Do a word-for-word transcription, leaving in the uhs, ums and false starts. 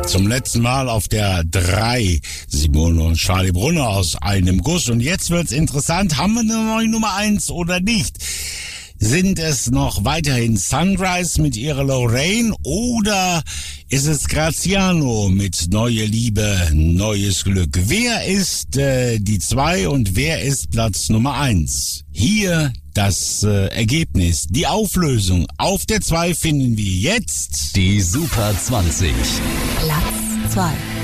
Zum letzten Mal auf der drei. Simone und Charlie Brunner aus einem Guss. Und jetzt wird's interessant. Haben wir eine neue Nummer eins oder nicht? Sind es noch weiterhin Sunrise mit ihrer Lorraine oder ist es Graziano mit Neue Liebe, neues Glück? Wer ist äh, die zwei und wer ist Platz Nummer eins? Hier das äh, Ergebnis, die Auflösung. Auf der zwei finden wir jetzt die Super zwanzig. Platz zwei.